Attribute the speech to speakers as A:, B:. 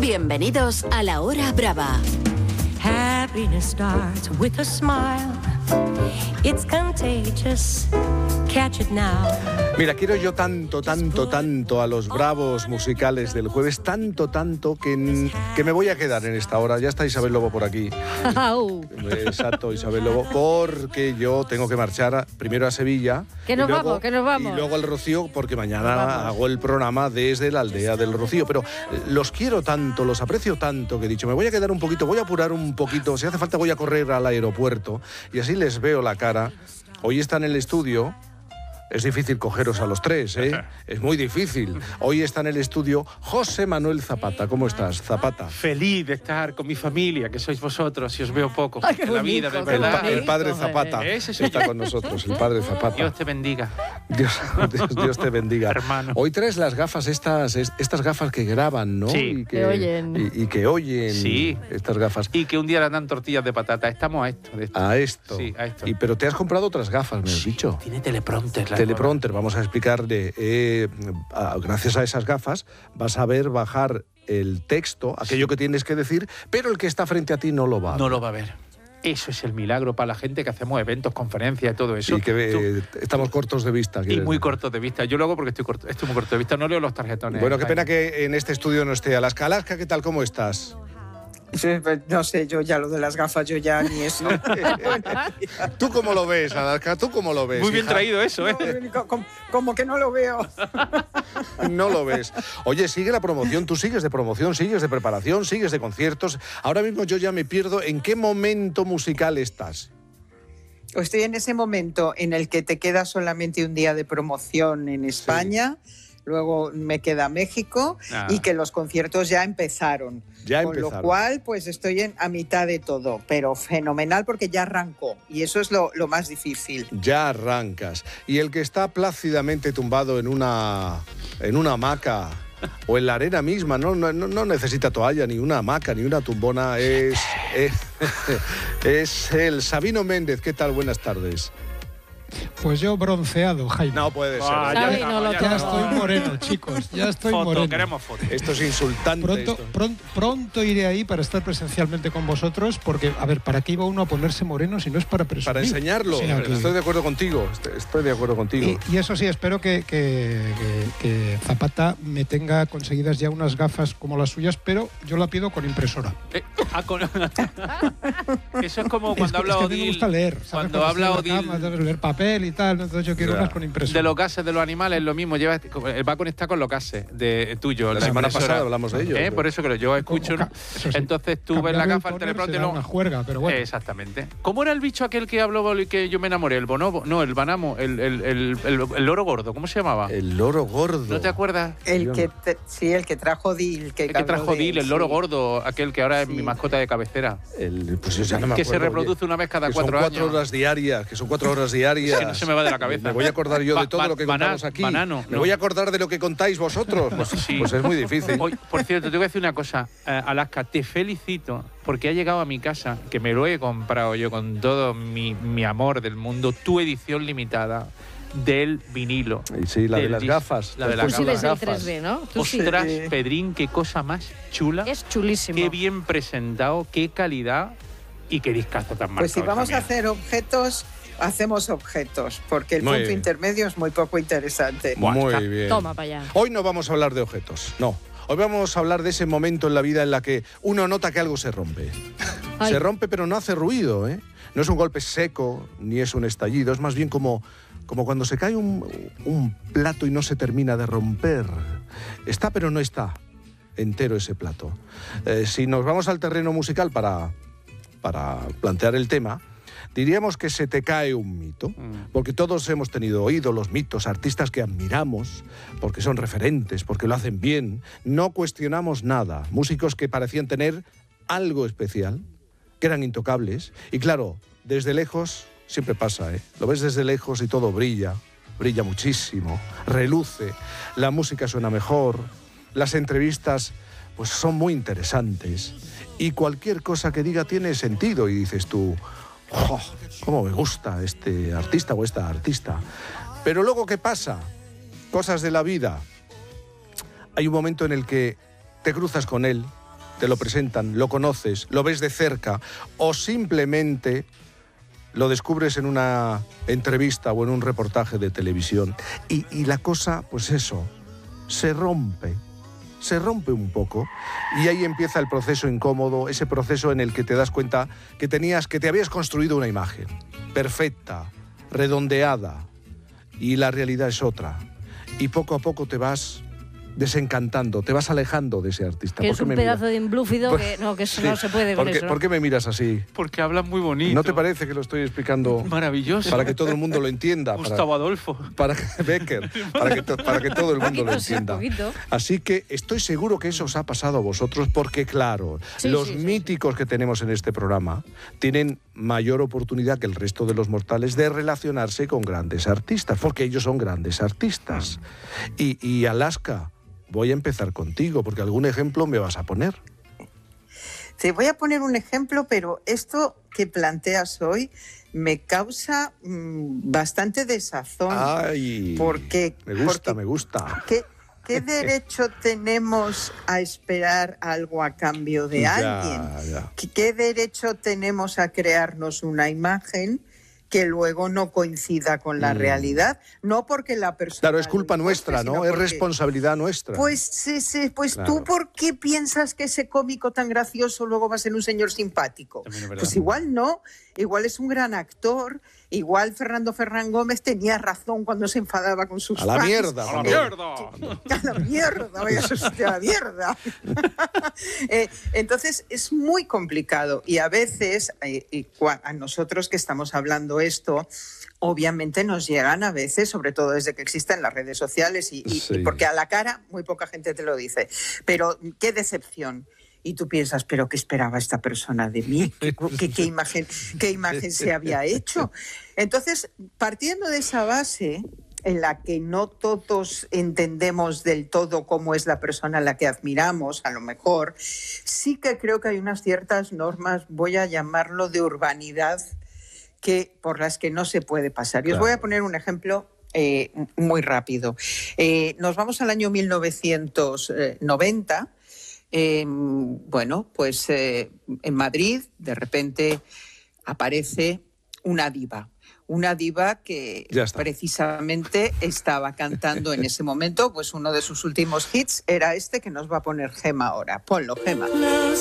A: Bienvenidos a La Hora Brava.
B: Happiness starts with a smile. It's contagious. Catch it now.
C: Mira, quiero yo tanto a los bravos musicales del jueves, tanto que me voy a quedar en esta hora. Ya está Isabel Lobo por aquí. Exacto, Isabel Lobo, porque yo tengo que marchar primero a Sevilla.
D: Que nos vamos.
C: Y luego al Rocío, porque mañana hago el programa desde la aldea del Rocío. Pero los quiero tanto, los aprecio tanto, que he dicho, me voy a quedar un poquito, voy a apurar un poquito. Si hace falta voy a correr al aeropuerto y así les veo la cara. Hoy están en el estudio. Es difícil cogeros a los tres, ¿eh? Es muy difícil. Hoy está en el estudio José Manuel Zapata. ¿Cómo estás, Zapata?
E: Feliz de estar con mi familia, que sois vosotros, y os veo poco.
D: Ay, qué
E: en la vida, de
D: bonito,
E: verdad.
C: El padre Zapata está con nosotros, el padre Zapata.
E: Dios te bendiga.
C: Dios te bendiga.
E: Hermano.
C: Hoy traes las gafas, estas gafas que graban, ¿no?
E: Sí.
C: Y
D: Que oyen.
C: Y que oyen.
E: Sí.
C: Estas gafas.
E: Y que un día le dan tortillas de patata. Estamos a esto.
C: A esto.
E: Sí, a esto.
C: Pero te has comprado otras gafas, me has dicho.
E: Tiene teleprompter.
C: Teleprompter, vamos a explicarle. Gracias a esas gafas vas a ver bajar el texto, aquello que tienes que decir, pero el que está frente a ti no lo va a ver.
E: No lo va a ver. Eso es el milagro para la gente que hacemos eventos, conferencias y todo eso.
C: Y que estamos cortos de vista.
E: Y muy cortos de vista. Yo lo hago porque estoy muy corto de vista. No leo los tarjetones.
C: Bueno, qué pena que en este estudio no esté Alaska. Alaska, ¿qué tal? ¿Cómo estás?
F: No sé, yo ya lo de las gafas, yo ya ni eso.
C: ¿Tú cómo lo ves, Alaska? ¿Tú cómo lo ves?
E: Muy bien
C: hija?
E: traído eso, ¿eh?
F: Como que no lo veo.
C: No lo ves. Oye, sigue la promoción, tú sigues de promoción, sigues de preparación, sigues de conciertos. Ahora mismo yo ya me pierdo. ¿En qué momento musical estás?
F: Estoy en ese momento en el que te queda solamente un día de promoción en España. Sí. Luego me queda México y que los conciertos ya empezaron. Con lo cual, pues estoy a mitad de todo, pero fenomenal porque ya arrancó y eso es lo más difícil.
C: Ya arrancas. Y el que está plácidamente tumbado en una hamaca o en la arena misma, no necesita toalla, ni una hamaca, ni una tumbona, es el Sabino Méndez. ¿Qué tal? Buenas tardes.
G: Pues yo bronceado, Jaime.
C: No puede ser.
G: Ya estoy moreno, chicos. Ya estoy moreno.
E: Queremos foto.
C: Esto es insultante.
G: Pronto iré ahí para estar presencialmente con vosotros, porque, a ver, ¿para qué iba uno a ponerse moreno si no es para presumir?
C: Para enseñarlo.
G: Sí,
C: estoy de acuerdo contigo.
G: Y eso sí, espero que Zapata me tenga conseguidas ya unas gafas como las suyas, pero yo la pido con impresora.
E: Eso es como cuando habla
G: Odil.
E: Es que a mí
G: me gusta leer.
E: Cuando habla Odil.
G: Debes leer papel y tal, entonces yo quiero unas con impresora.
E: De los gases de los animales, lo mismo. Va a conectar con los gases tuyo.
C: La semana pasada hablamos de ello.
E: Por eso que yo escucho. Entonces tú ves la gafa, el teleprompter.
G: Una juerga, pero bueno.
E: Exactamente. ¿Cómo era el bicho aquel que habló y que yo me enamoré? El bonobo. No, el banamo. El loro gordo. ¿Cómo se llamaba?
C: El loro gordo.
E: ¿No te acuerdas?
F: El que trajo Dil.
E: El que trajo Dil, el loro gordo, aquel que ahora es mi mascota de cabecera.
C: Pues yo ya no me acuerdo.
E: Que se reproduce una vez cada 4 años.
C: Que son 4 horas diarias.
E: Es que no se me va de la cabeza.
C: Me voy a acordar yo de todo lo que contamos aquí. Me voy a acordar de lo que contáis vosotros. Pues es muy difícil.
E: Por cierto, te voy a decir una cosa. Alaska, te felicito porque ha llegado a mi casa, que me lo he comprado yo con todo mi amor del mundo, tu edición limitada del vinilo.
C: Sí, la de las gafas.
D: La de las gafas. 3D, ¿no?
E: Ostras, Pedrín, qué cosa más chula.
D: Es chulísimo.
E: Qué bien presentado, qué calidad y qué discazo tan marcado.
F: Pues si vamos a hacer objetos, hacemos objetos, porque el punto intermedio es muy poco interesante.
C: Muy bien.
D: Toma para allá.
C: Hoy no vamos a hablar de objetos, no. Hoy vamos a hablar de ese momento en la vida en la que uno nota que algo se rompe.
D: Ay.
C: Se rompe pero no hace ruido, ¿eh? No es un golpe seco, ni es un estallido, es más bien como cuando se cae un plato y no se termina de romper. Está pero no está entero ese plato. Si nos vamos al terreno musical para plantear el tema, diríamos que se te cae un mito, porque todos hemos tenido ídolos, mitos, artistas que admiramos, porque son referentes, porque lo hacen bien, no cuestionamos nada, músicos que parecían tener algo especial, que eran intocables, y claro, desde lejos siempre pasa, ¿eh? Lo ves desde lejos y todo brilla muchísimo, reluce, la música suena mejor, las entrevistas pues son muy interesantes, y cualquier cosa que diga tiene sentido, y dices tú, ¡oh, cómo me gusta este artista o esta artista! Pero luego, ¿qué pasa? Cosas de la vida. Hay un momento en el que te cruzas con él te lo presentan, lo conoces, lo ves de cerca o simplemente lo descubres en una entrevista o en un reportaje de televisión y la cosa, pues eso, se rompe un poco y ahí empieza el proceso incómodo, ese proceso en el que te das cuenta que te habías construido una imagen perfecta, redondeada y la realidad es otra y poco a poco te vas desencantando, te vas alejando de ese artista.
D: Que es un pedazo de emblúfido que no se puede con eso.
C: ¿Por qué me miras así?
E: Porque hablas muy bonito.
C: ¿No te parece que lo estoy explicando?
E: Maravilloso.
C: Para que todo el mundo lo entienda.
E: Gustavo Adolfo.
C: Para Becker, para que todo el mundo lo entienda. Así que estoy seguro que eso os ha pasado a vosotros porque, claro, los míticos que tenemos en este programa tienen mayor oportunidad que el resto de los mortales de relacionarse con grandes artistas, porque ellos son grandes artistas. Y Alaska, voy a empezar contigo, porque algún ejemplo me vas a poner.
F: Te voy a poner un ejemplo, pero esto que planteas hoy me causa bastante desazón.
C: Ay,
F: porque
C: me gusta.
F: ¿Qué derecho tenemos a esperar algo a cambio de alguien?
C: Ya.
F: ¿Qué derecho tenemos a crearnos una imagen que luego no coincida con la realidad? No porque la persona...
C: Claro, es culpa nuestra, ¿no? Es responsabilidad nuestra.
F: Pues sí, claro. ¿Tú por qué piensas que ese cómico tan gracioso luego va a ser un señor simpático? Pues igual no, igual es un gran actor, igual Fernando Ferrán Gómez tenía razón cuando se enfadaba con sus fans.
C: ¡A la mierda!
F: ¡A la mierda! ¡Vaya a la mierda! Entonces es muy complicado y a veces a nosotros que estamos hablando esto, obviamente nos llegan a veces, sobre todo desde que existen las redes sociales y porque a la cara muy poca gente te lo dice, pero qué decepción. Y tú piensas, ¿pero qué esperaba esta persona de mí? ¿Qué imagen se había hecho? Entonces, partiendo de esa base en la que no todos entendemos del todo cómo es la persona a la que admiramos, a lo mejor, sí que creo que hay unas ciertas normas, voy a llamarlo de urbanidad, por las que no se puede pasar. Y os voy a poner un ejemplo muy rápido. Nos vamos al año 1990. En Madrid de repente aparece una diva que precisamente estaba cantando en ese momento, pues uno de sus últimos hits era este que nos va a poner Gema ahora. Ponlo, Gema.